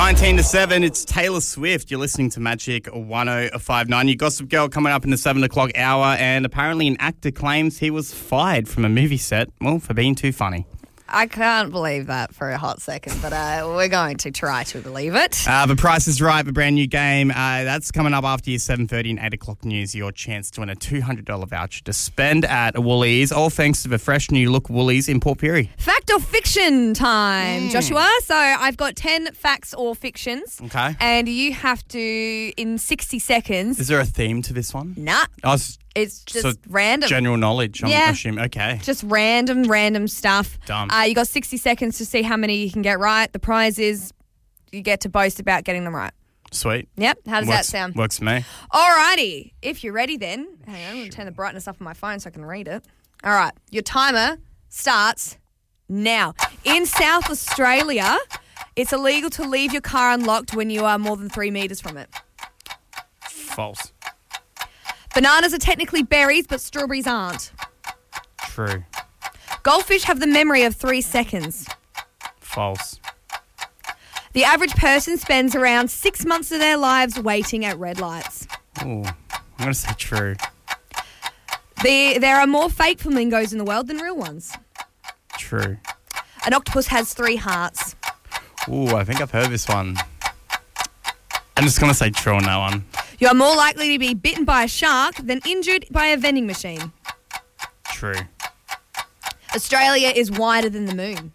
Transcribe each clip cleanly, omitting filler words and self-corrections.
19 to 7, it's Taylor Swift. You're listening to Magic 105.9. Your Gossip Girl coming up in the 7 o'clock hour, and apparently an actor claims he was fired from a movie set, well, for being too funny. I can't believe that for a hot second, but we're going to try to believe it. The Price is Right, a brand new game. That's coming up after your 7:30 and 8 o'clock news. Your chance to win a $200 voucher to spend at Woolies, all thanks to the fresh new look Woolies in Port Pirie. Fact or fiction time, Joshua. So I've got 10 facts or fictions. Okay. And you have to, in 60 seconds... Is there a theme to this one? Nah. It's just random. General knowledge, I'm assuming. Okay. Just random stuff. Dumb. You got 60 seconds to see how many you can get right. The prize is you get to boast about getting them right. Sweet. Yep. How does that sound? Works for me. Alrighty. If you're ready then, hang on, I'm going to turn the brightness up on my phone so I can read it. All right. Your timer starts now. In South Australia, it's illegal to leave your car unlocked when you are more than 3 metres from it. False. Bananas are technically berries, but strawberries aren't. True. Goldfish have the memory of 3 seconds. False. The average person spends around 6 months of their lives waiting at red lights. Ooh, I'm going to say true. There are more fake flamingos in the world than real ones. True. An octopus has 3 hearts. Ooh, I think I've heard this one. I'm just going to say true on that one. You are more likely to be bitten by a shark than injured by a vending machine. True. Australia is wider than the moon.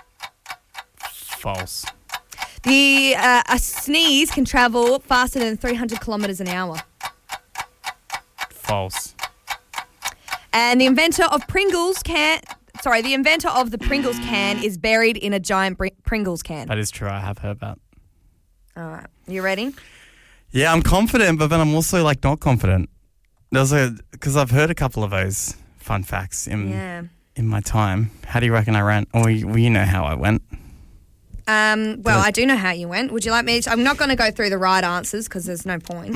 False. A sneeze can travel faster than 300 kilometres an hour. False. And the inventor of the Pringles can is buried in a giant Pringles can. That is true. I have heard that. All right. You ready? Yeah, I'm confident, but then I'm also not confident. Because I've heard a couple of those fun facts in my time. How do you reckon I ran? Or you know how I went. I do know how you went. Would you like me to? I'm not going to go through the right answers because there's no point.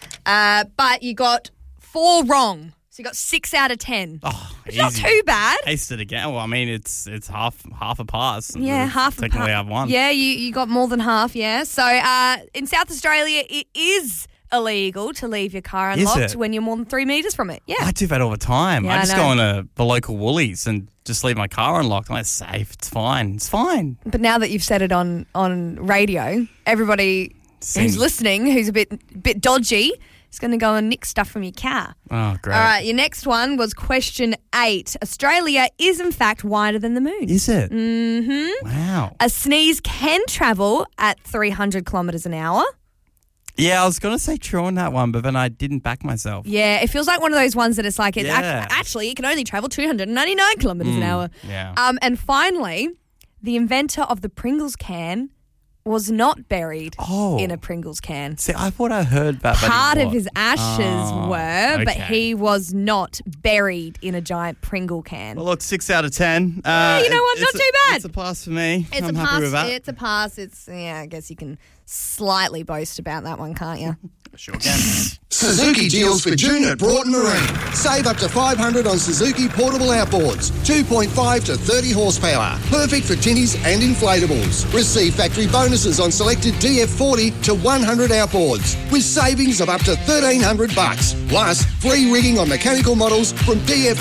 But you got 4 wrong. So you got 6 out of 10. Oh, it's not too bad. Aced it again. Well, I mean, it's half a pass. Yeah, half a pass. Technically, I've won. Yeah, you got more than half, yeah. So in South Australia, it is illegal to leave your car unlocked when you're more than 3 metres from it. Yeah. I do that all the time. Yeah, I just go on the local Woolies and just leave my car unlocked. It's safe. It's fine. It's fine. But now that you've said it on radio, everybody who's listening, who's a bit dodgy, is going to go and nick stuff from your car. Oh, great. All right, your next one was question 8. Australia is, in fact, wider than the moon. Is it? Mm-hmm. Wow. A sneeze can travel at 300 kilometres an hour. Yeah, I was going to say true on that one, but then I didn't back myself. Yeah, it feels like one of those ones that it's like, actually, it can only travel 299 kilometres an hour. Yeah. And finally, the inventor of the Pringles can was not buried in a Pringles can. See, I thought I heard that. Part of his ashes were, but okay. he was not buried in a giant Pringle can. Well, look, 6 out of 10. Yeah, you know what? Not too bad. It's a pass for me. It's I'm a happy pass. with that. It's a pass. I guess you can slightly boast about that one, can't you? Sure can. Suzuki deals for June at Broughton Marine. Save up to $500 on Suzuki portable outboards. 2.5 to 30 horsepower. Perfect for tinnies and inflatables. Receive factory bonuses on selected DF40 to 100 outboards with savings of up to $1,300. Plus, free rigging on mechanical models from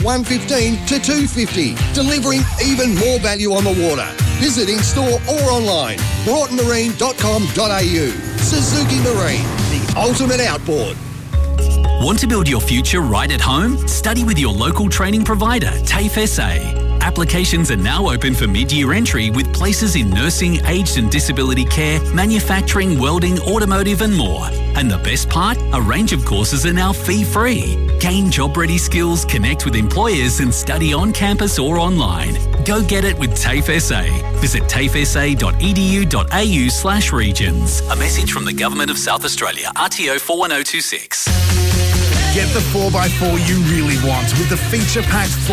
DF115 to 250. Delivering even more value on the water. Visit in store or online. BroughtonMarine.com.au. Suzuki Marine, the ultimate outboard. Want to build your future right at home? Study with your local training provider, TAFE SA. Applications are now open for mid-year entry with places in nursing, aged and disability care, manufacturing, welding, automotive and more. And the best part? A range of courses are now fee-free. Gain job-ready skills, connect with employers and study on campus or online. Go get it with TAFE SA. Visit tafesa.edu.au/regions. A message from the Government of South Australia, RTO 41026. Get the 4x4 you really want with the feature-packed